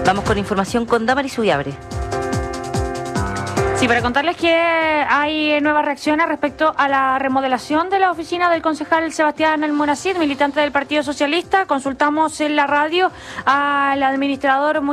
Vamos con información con Damaris Ullabre. Sí, para contarles que hay nuevas reacciones respecto a la remodelación de la oficina del concejal Sebastián Almonacid, militante del Partido Socialista. Consultamos en la radio al administrador municipal